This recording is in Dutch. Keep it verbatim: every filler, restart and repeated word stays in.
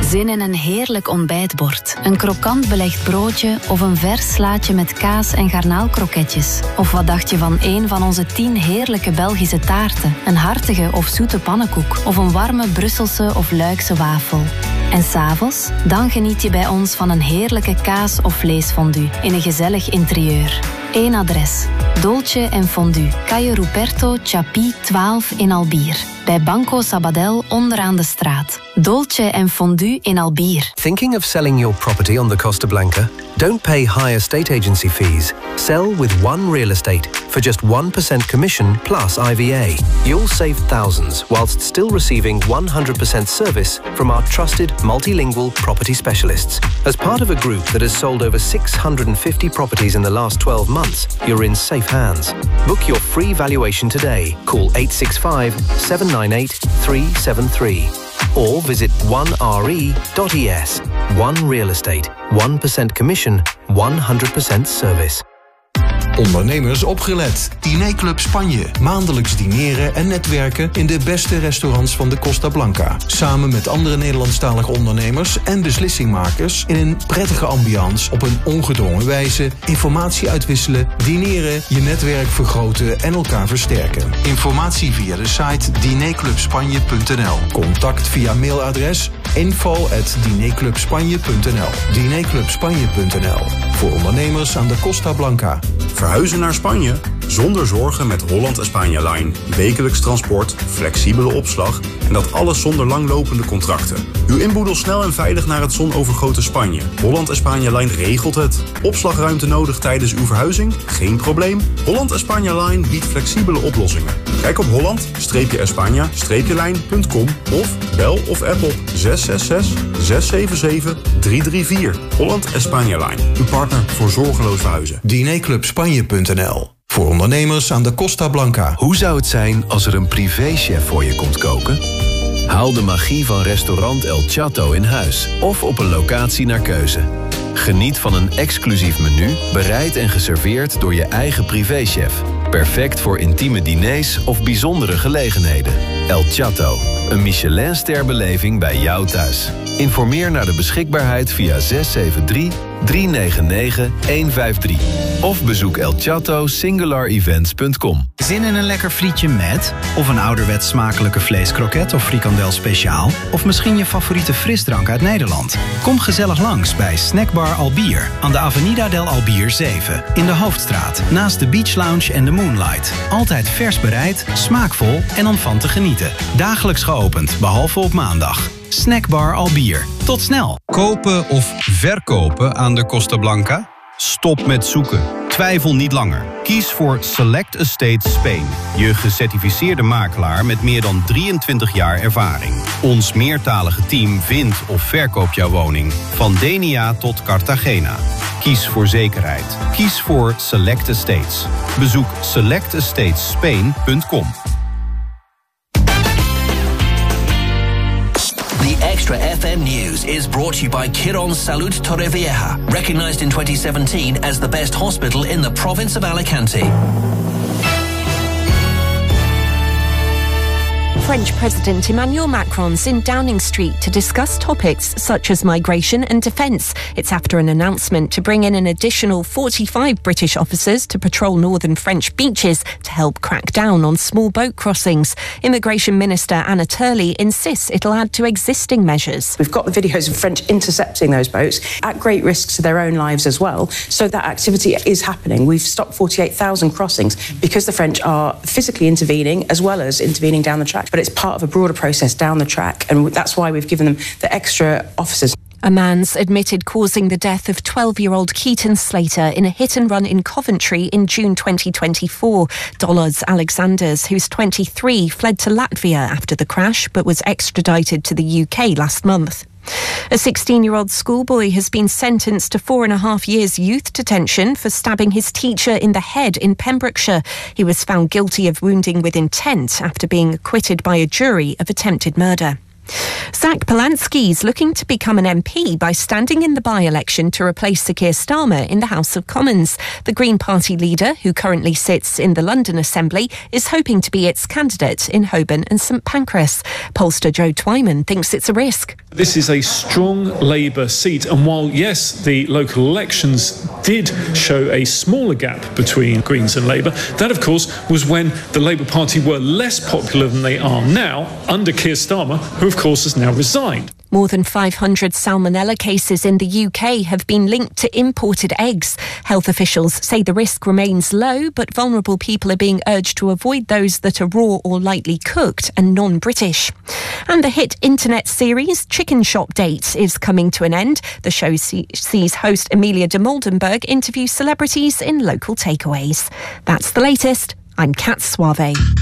Zin in een heerlijk ontbijtbord, een krokant belegd broodje of een vers slaatje met kaas en garnaalkroketjes? Of wat dacht je van een van onze tien heerlijke Belgische taarten, een hartige of zoete pannenkoek of een warme Brusselse of Luikse wafel? En 's avonds? Dan geniet je bij ons van een heerlijke kaas- of vleesfondue in een gezellig interieur. Eén adres. Dolce en Fondue. Calle Ruperto Chapi twaalf in Albier. Bij Banco Sabadell onderaan de straat. Dolce en Fondue in Albier. Thinking of selling your property on the Costa Blanca? Don't pay high estate agency fees. Sell with One Real Estate for just one percent commission plus I V A. You'll save thousands whilst still receiving one hundred percent service from our trusted multilingual property specialists. As part of a group that has sold over six hundred fifty properties in the last twelve months, you're in safe hands. Book your free valuation today. Call eight six five, seven nine eight, three seven three. Or visit one R E dot E S. One Real Estate. one percent commission, one hundred percent service. Ondernemers opgelet. Dinerclub Spanje. Maandelijks dineren en netwerken in de beste restaurants van de Costa Blanca. Samen met andere Nederlandstalige ondernemers en beslissingmakers in een prettige ambiance op een ongedwongen wijze. Informatie uitwisselen, dineren, je netwerk vergroten en elkaar versterken. Informatie via de site dinerclubspanje punt n l. Contact via mailadres info at dinerclubspanje punt n l. dinerclubspanje punt n l. Voor ondernemers aan de Costa Blanca. Verhuizen naar Spanje? Zonder zorgen met Holland Espanja Line. Wekelijks transport, flexibele opslag en dat alles zonder langlopende contracten. Uw inboedel snel en veilig naar het zonovergoten Spanje. Holland Espanja Line regelt het. Opslagruimte nodig tijdens uw verhuizing? Geen probleem. Holland Espanja Line biedt flexibele oplossingen. Kijk op holland espanja line punt com of bel of app op zes zes zes, zes zeven zeven, drie drie vier. Holland Espanja Line. Uw partner voor zorgeloos verhuizen. dinerclubspanje punt n l. Voor ondernemers aan de Costa Blanca. Hoe zou het zijn als er een privéchef voor je komt koken? Haal de magie van restaurant El Chato in huis of op een locatie naar keuze. Geniet van een exclusief menu, bereid en geserveerd door je eigen privéchef. Perfect voor intieme diners of bijzondere gelegenheden. El Chato, een Michelin-sterbeleving bij jou thuis. Informeer naar de beschikbaarheid via zes zeven drie, drie negen negen, een vijf drie. Of bezoek el chato singular events punt com. Zin in een lekker frietje met? Of een ouderwets smakelijke vleeskroket of frikandel speciaal? Of misschien je favoriete frisdrank uit Nederland? Kom gezellig langs bij Snackbar Albier aan de Avenida del Albier zeven in de Hoofdstraat, naast de Beach Lounge en de Moonlight. Altijd vers bereid, smaakvol en om van te genieten. Dagelijks geopend, behalve op maandag. Snackbar Albier. Tot snel. Kopen of verkopen aan de Costa Blanca? Stop met zoeken. Twijfel niet langer. Kies voor Select Estate Spain. Je gecertificeerde makelaar met meer dan drieëntwintig jaar ervaring. Ons meertalige team vindt of verkoopt jouw woning. Van Denia tot Cartagena. Kies voor zekerheid. Kies voor Select Estates. Bezoek select estates spain punt com. The Extra F M News is brought to you by Quirón Salud Torrevieja, recognized in twenty seventeen as the best hospital in the province of Alicante. French President Emmanuel Macron's in Downing Street to discuss topics such as migration and defence. It's after an announcement to bring in an additional forty-five British officers to patrol northern French beaches to help crack down on small boat crossings. Immigration Minister Anna Turley insists it'll add to existing measures. We've got the videos of French intercepting those boats at great risk to their own lives as well. So that activity is happening. We've stopped forty-eight thousand crossings because the French are physically intervening as well as intervening down the track. But it's part of a broader process down the track, and that's why we've given them the extra officers. A man's admitted causing the death of twelve-year-old Keaton Slater in a hit-and-run in Coventry in June twenty twenty-four. Dolores Alexanders, who's twenty-three, fled to Latvia after the crash but was extradited to the U K last month. A sixteen-year-old schoolboy has been sentenced to four and a half years youth detention for stabbing his teacher in the head in Pembrokeshire. He was found guilty of wounding with intent after being acquitted by a jury of attempted murder. Zach Polanski's looking to become an M P by standing in the by-election to replace Sir Keir Starmer in the House of Commons. The Green Party leader, who currently sits in the London Assembly, is hoping to be its candidate in Holborn and St Pancras. Pollster Joe Twyman thinks it's a risk. This is a strong Labour seat, and while, yes, the local elections did show a smaller gap between Greens and Labour, that, of course, was when the Labour Party were less popular than they are now, under Keir Starmer, who, of course, has now resigned. More than five hundred salmonella cases in the U K have been linked to imported eggs. Health officials say the risk remains low, but vulnerable people are being urged to avoid those that are raw or lightly cooked and non-British. And the hit internet series Chicken Shop Date is coming to an end. The show see- sees host Amelia de Moldenberg interview celebrities in local takeaways. That's the latest. I'm Kat Suave.